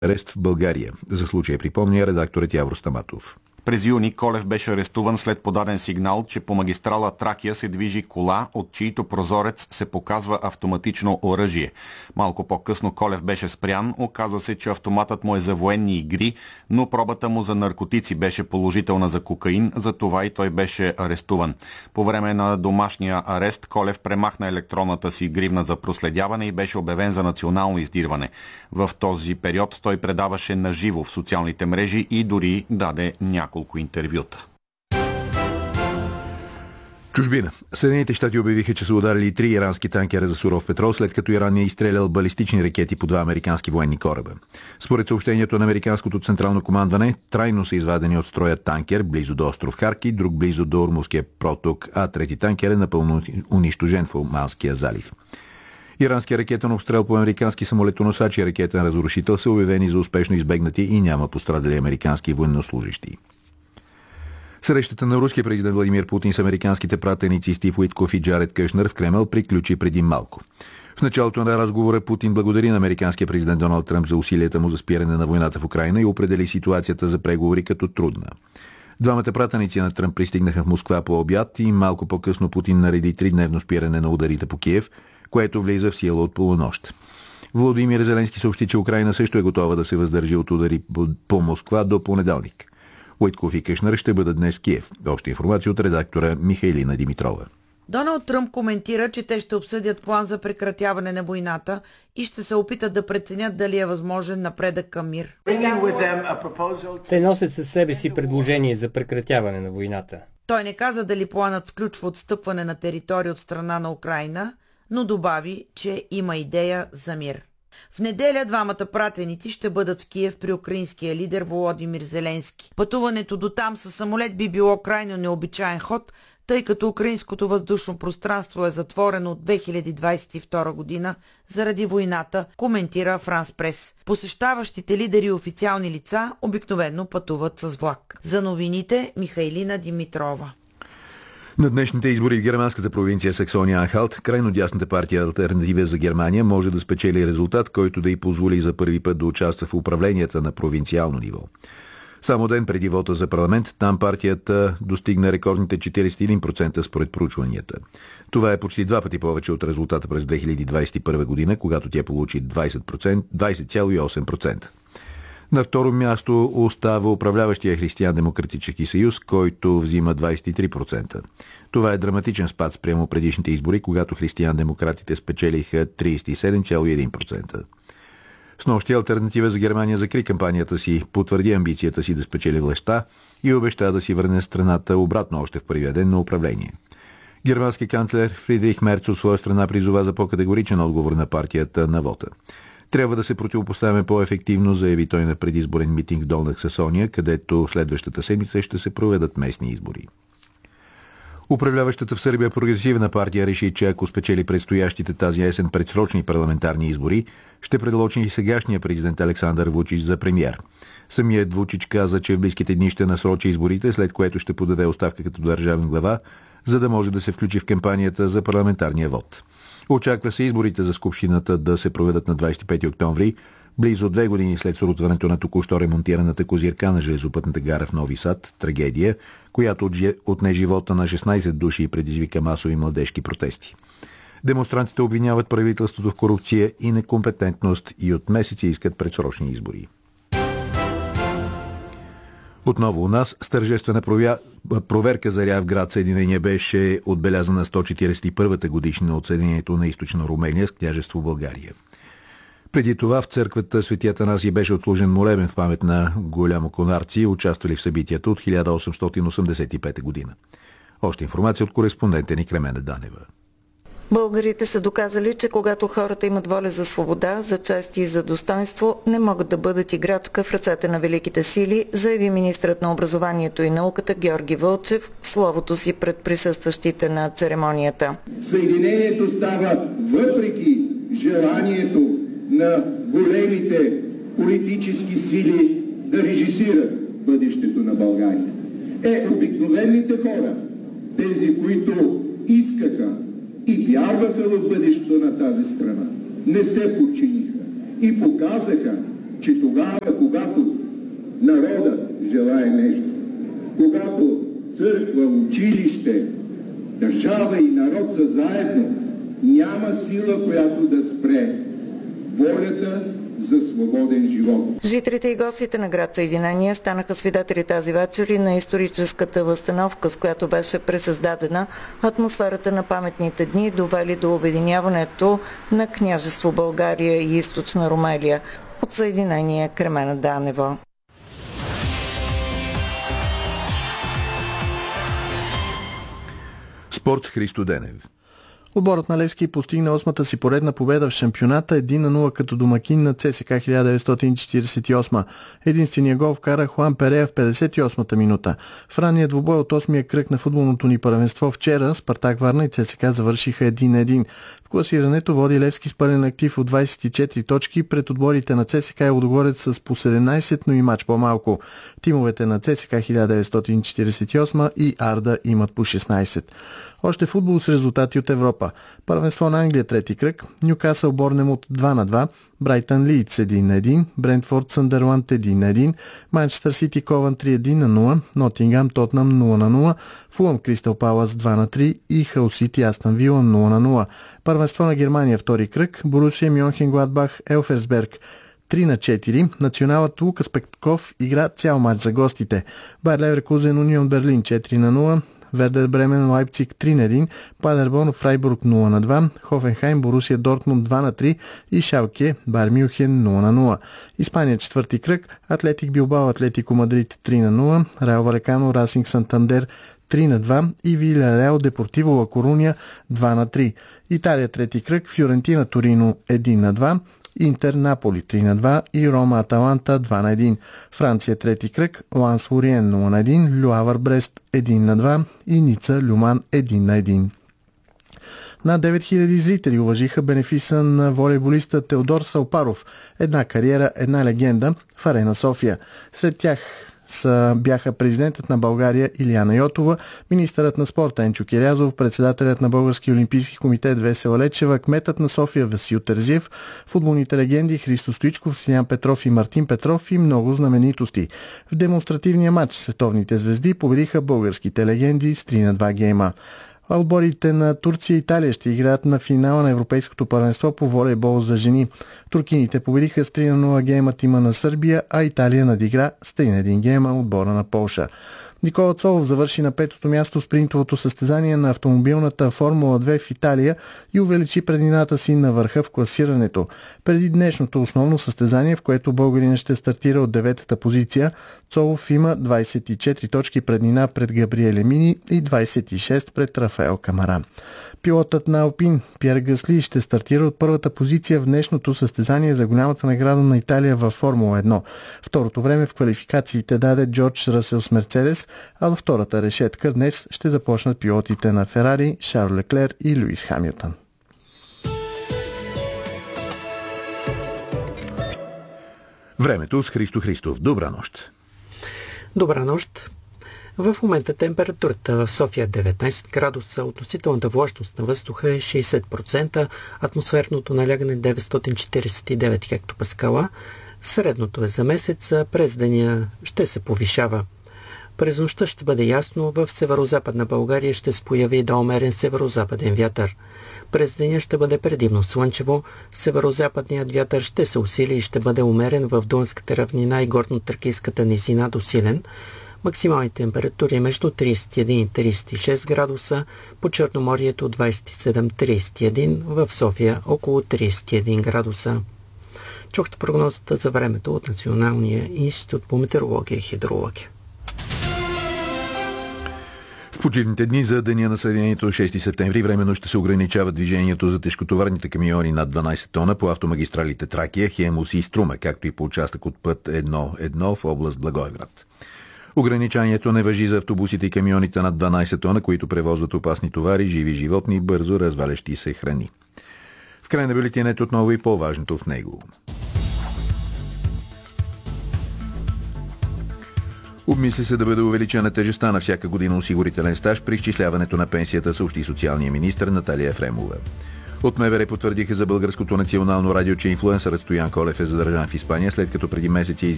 арест в България. За случая припомня редакторът Явор Стаматов. През юни Колев беше арестуван след подаден сигнал, че по магистрала Тракия се движи кола, от чието прозорец се показва автоматично оръжие. Малко по-късно Колев беше спрян. Оказа се, че автоматът му е за военни игри, но пробата му за наркотици беше положителна за кокаин, затова и той беше арестуван. По време на домашния арест Колев премахна електронната си гривна за проследяване и беше обявен за национално издирване. В този период той предаваше наживо в социалните мрежи и дори даде няколко интервюта. Чужбина. Съединените щати обявиха, че са ударили 3 ирански танкера за суров петрол, след като Иран е изстрелял балистични ракети по 2 американски военни кораба. Според съобщението на американското централно командване, трайно са извадени от строя танкер близо до остров Харки, друг близо до Ормузския проток, а трети танкер е напълно унищожен в Оманския залив. Иранския ракетен обстрел по американски самолетоносач и ракетен разрушител са обявени за успешно избегнати и няма пострадали американски военнослужащи. Срещата на руския президент Владимир Путин с американските пратеници Стив Уитков и Джаред Кушнер в Кремъл приключи преди малко. В началото на разговора Путин благодари на американския президент Доналд Тръмп за усилията му за спиране на войната в Украйна и определи ситуацията за преговори като трудна. Двамата пратеници на Тръмп пристигнаха в Москва по обяд и малко по-късно Путин нареди 3-дневно спиране на ударите по Киев, което влиза в сила от полунощ. Володимир Зеленски съобщи, че Украйна също е готова да се въздържи от удари по Москва до понеделник. Уитков и Кушнер ще бъдат днес в Киев. Още информация от редактора Михайлина Димитрова. Доналд Тръмп коментира, че те ще обсъдят план за прекратяване на войната и ще се опитат да преценят дали е възможен напредък към мир. Те носят със себе си предложение за прекратяване на войната. Той не каза дали планът включва отстъпване на територия от страна на Украйна, но добави, че има идея за мир. В неделя двамата пратеници ще бъдат в Киев при украинския лидер Володимир Зеленски. Пътуването до там със самолет би било крайно необичаен ход, тъй като украинското въздушно пространство е затворено от 2022 година заради войната, коментира Франс Прес. Посещаващите лидери и официални лица обикновено пътуват с влак. За новините Михайлина Димитрова. На днешните избори в германската провинция Саксония-Анхалт, крайно дясната партия Алтернатива за Германия може да спечели резултат, който да й позволи за първи път да участва в управленията на провинциално ниво. Само ден преди вота за парламент, там партията достигна рекордните 41% според проучванията. Това е почти 2 пъти повече от резултата през 2021 година, когато тя получи 20,8%. На второ място остава управляващия Християн-демократически съюз, който взима 23%. Това е драматичен спад спрямо предишните избори, когато християн-демократите спечелиха 37,1%. Снощи Алтернатива за Германия закри кампанията си, потвърди амбицията си да спечели властта и обеща да си върне страната обратно още в първия ден на управление. Германски канцлер Фридрих Мерц от своя страна призова за по-категоричен отговор на партията на вота. Трябва да се противопоставяме по-ефективно, заяви той на предизборен митинг в Долна Саксония, където следващата седмица ще се проведат местни избори. Управляващата в Сърбия прогресивна партия реши, че ако спечели предстоящите тази есен предсрочни парламентарни избори, ще предложи и сегашния президент Александър Вучич за премиер. Самият Вучич каза, че в близките дни ще насрочи изборите, след което ще подаде оставка като държавен глава, за да може да се включи в кампанията за парламентарния вод. Очаква се изборите за Скупщината да се проведат на 25 октомври, близо 2 години след срутването на току-що ремонтираната козирка на железопътната гара в Нови Сад, трагедия, която отне живота на 16 души и предизвика масови младежки протести. Демонстрантите обвиняват правителството в корупция и некомпетентност и от месеци искат предсрочни избори. Отново у нас с тържествена проверка заря в град Съединение беше отбелязана 141-та годишнина от съединението на източна Румелия с княжество България. Преди това в църквата Свети Атанасий беше отслужен молебен в памет на голямоконарци, участвали в събитията от 1885 година. Още информация от кореспондента ни Кремена Данева. Българите са доказали, че когато хората имат воля за свобода, за чест и за достоинство, не могат да бъдат играчка в ръцете на великите сили, заяви министрът на образованието и науката Георги Вълчев в словото си пред присъстващите на церемонията. Съединението става въпреки желанието на големите политически сили да режисират бъдещето на България. Обикновените хора, тези, които искаха и вярваха в бъдещето на тази страна, не се подчиниха и показаха че тогава, когато народа желае нещо, когато църква, училище, държава и народ са заедно, няма сила, която да спре волята за свободен живот. Жителите и гостите на град Съединение станаха свидетели тази вечер и на историческата възстановка, с която беше пресъздадена атмосферата на паметните дни, довели до обединяването на княжество България и източна Румелия. От Съединение, Кремена Данева. Спорт с Христо Денев. Отборът на Левски постигна 8-та си поредна победа в шампионата 1-0 като домакин на ЦСКА 1948. Единственият гол вкара Хуан Перея в 58-та минута. В ранния двубой от 8-я кръг на футболното ни първенство вчера Спартак Варна и ЦСКА завършиха 1-1. В класирането води Левски с пълен актив от 24 точки пред отборите на ЦСКА и Лудогорец с по 17, но и мач по-малко. Тимовете на ЦСКА 1948 и Арда имат по 16. Още футбол с резултати от Европа. Първенство на Англия трети кръг. Нюкасъл Борнемут 2-2. Брайтън Лийдс 1-1. Брентфорд Съндърланд 1-1. Манчестър Сити Ковентри 1-0. Нотингам Тотнам 0-0. Фулъм Кристал Палас 2-3 и Хъл Сити Астън Вила 0-0. Първенство на Германия втори кръг. Борусия Мюнхенгладбах Елферсберг 3-4. Националът Лукас Петков игра цял матч за гостите. Байер Леверкузен Унион Берлин 4-0. Вердер Бремен Лайпциг 3-1, Падерборн Фрайбург 0-2, Хофенхайм Борусия Дортмунд 2-3 и Шалке Байер Мюнхен 0-0. Испания четвърти кръг, Атлетик Билбао Атлетико Мадрид 3-0, Реал Валекано Расинг Сантандер 3-2 и Вилярреал Депортиво Ла Коруня 2-3. Италия трети кръг, Фиорентина Торино 1-2, Интер Наполи 3-2 и Рома Аталанта 2-1. Франция трети кръг, Ланс Лориен 0-1, Люавър Брест 1-2 и Ница Люман 1-1. Над 9000 зрители уважиха бенефиса на волейболиста Теодор Салпаров. Една кариера, една легенда в Арена София. Сред тях бяха президентът на България Илияна Йотова, министърът на спорта Енчо Кирязов, председателят на Български олимпийски комитет Весела Лечева, кметът на София Васил Терзиев, футболните легенди Христо Стоичков, Силян Петров и Мартин Петров и много знаменитости. В демонстративния матч световните звезди победиха българските легенди с 3-2 гейма. Отборите на Турция и Италия ще играят на финала на Европейското първенство по волейбол за жени. Туркините победиха с 3-0 гейма тима на Сърбия, а Италия надигра с 3-1 гейма отбора на Полша. Никола Цолов завърши на 5-то място в спринтовото състезание на автомобилната Формула 2 в Италия и увеличи преднината си на върха в класирането. Преди днешното основно състезание, в което българин ще стартира от 9-та позиция, Цолов има 24 точки преднина пред Габриел Емини и 26 пред Рафаел Камаран. Пилотът на Алпин Пьер Гасли ще стартира от първата позиция в днешното състезание за голямата награда на Италия във Формула 1. Второто време в квалификациите даде Джордж Расел с Мерцедес, а във втората решетка днес ще започнат пилотите на Ферари, Шарл Леклер и Луис Хамилтън. Времето с Христо Христов. Добра нощ! Добра нощ! В момента температурата в София 19 градуса, относителната влажност на въздуха е 60%, атмосферното налягане 949 хектопаскала, средното е за месеца, през деня ще се повишава. През нощта ще бъде ясно, в северо-западна България ще се появи да умерен северо-западен вятър. През деня ще бъде предимно слънчево, северо-западният вятър ще се усили и ще бъде умерен в Дунската равнина и горно-тракийската низина до силен. Максимални температури между 31 и 36 градуса, по Черноморието 27-31, в София около 31 градуса. Чухте прогнозата за времето от Националния институт по метеорология и хидрология. В почивните дни за Деня на Съединението 6 септември временно ще се ограничава движението за тежкотоварните камиони над 12 тона по автомагистралите Тракия, Хемус и Струма, както и по участък от път 1.1 в област Благоевград. Ограничението не важи за автобусите и камионите над 12 тона, които превозват опасни товари, живи животни, бързо развалящи се храни. В край на бюлетинът отново и по-важното в него. Обмисли се да бъде увеличена тежестта на всяка година осигурителен стаж при изчисляването на пенсията, съобщи социалния министър Наталия Ефремова. От МВР потвърдиха за Българското национално радио, че инфлуенсърът Стоян Колев е задържан в Испания, след като преди месеци